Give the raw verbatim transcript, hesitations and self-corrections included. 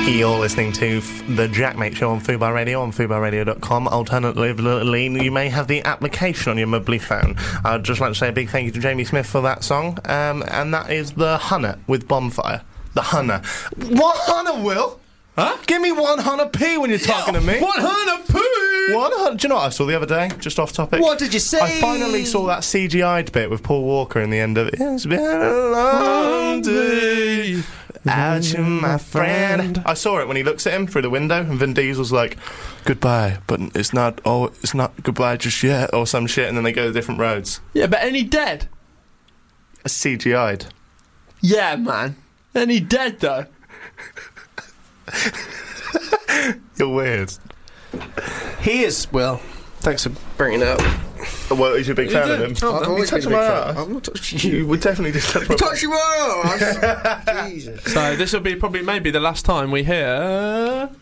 You're listening to F- the Jackmate Show on Fubar Radio on fubar radio dot com. Alternatively, you may have the application on your mobile phone. I'd just like to say a big thank you to Jamie Smith for that song, um, and that is The Hunter with Bonfire. The Hunter. What Hunter, Will? Huh? Give me one Hunter P when you're talking yeah, to me. One Hunter P! One Hunter. Do you know what I saw the other day? Just off topic. What did you say? I finally saw that C G I'd bit with Paul Walker in the end of it. It's been a long day without you, my friend. I saw it when he looks at him through the window, and Vin Diesel's like, "Goodbye, but it's not. Oh, it's not goodbye just yet," or some shit, and then they go to different roads. Yeah, but ain't he dead? A C G I'd. Yeah, man. Ain't he dead though? You're weird. He is, Will. Thanks for bringing it up. Well, he's a big You fan did. of him. Oh, I've You always touched been a my big ass. fan. I'm not touching You you. would definitely just touch my You touched your ass! Jesus. So this will be probably maybe the last time we hear